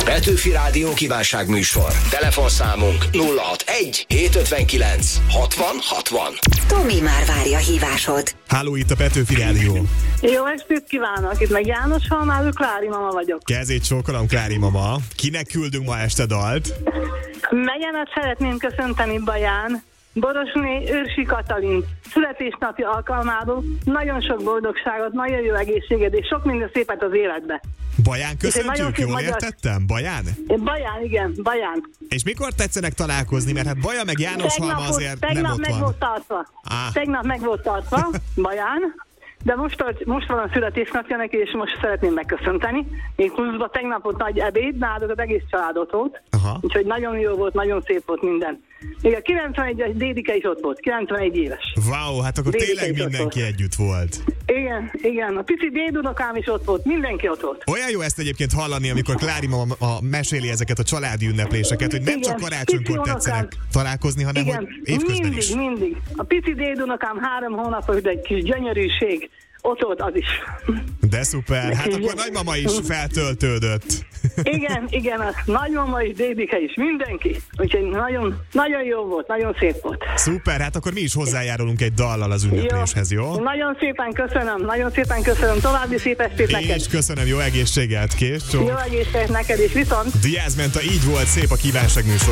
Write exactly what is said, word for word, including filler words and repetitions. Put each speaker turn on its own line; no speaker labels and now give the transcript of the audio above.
Petőfi Rádió kívánságműsor. Telefonszámunk nulla hatvanegy hétszázötvenkilenc hatvan hatvan.
Tomi már várja a hívásod.
Háló, itt a Petőfi Rádió.
Jó estét kívánok, itt meg János Halmázó, Klári mama vagyok.
Kezét csókolom, Klári mama. Kinek küldünk ma este dalt?
Megyenet szeretném köszönteni Baján, Borosné Őrsi Katalin születésnapja alkalmából. Nagyon sok boldogságot, nagyon jó egészséget és sok minden szépet az életbe.
Baján köszöntjük, jól magyar... értettem? Baján?
Baján, igen, Baján.
És mikor tetszenek találkozni? Mert hát Baja meg János Halma azért
tegnap
nem ott
meg
van.
Volt tartva.
Ah.
Tegnap meg volt tartva, Baján. De most, most van a születésnapja neki, és most szeretném megköszönteni. Én pluszban tegnap volt nagy ebéd, náluk az egész családot volt. Aha. Úgyhogy nagyon jó volt, nagyon szép volt minden. Még a kilencvenegyes Dédike is ott volt, kilencvenegy éves.
Wow, hát akkor
Dédike
tényleg mindenki
volt.
Együtt volt.
Igen, igen, a pici dédunokám is ott volt, mindenki ott volt.
Olyan jó ezt egyébként hallani, amikor Klári mama a, meséli ezeket a családi ünnepléseket, hogy nem
igen,
csak karácsonykor tetszenek találkozni, hanem
igen,
hogy évközben
mindig,
is.
mindig. A pici dédunokám három hónapos, de egy kis gyönyörűség. Ott volt az is.
De szuper, hát akkor nagymama is feltöltődött.
Igen, igen, a nagymama is, Dédike is, mindenki. Úgyhogy nagyon, nagyon jó volt, nagyon szép volt.
Szuper, hát akkor mi is hozzájárulunk egy dallal az ünnepléshez, jó? jó?
Nagyon szépen köszönöm, nagyon szépen köszönöm. További szép estét neked.
Én is köszönöm, jó egészséget, kész csók.
Jó egészséget neked is, viszont.
Diaz Menta, így volt, szép a kívánságműsor.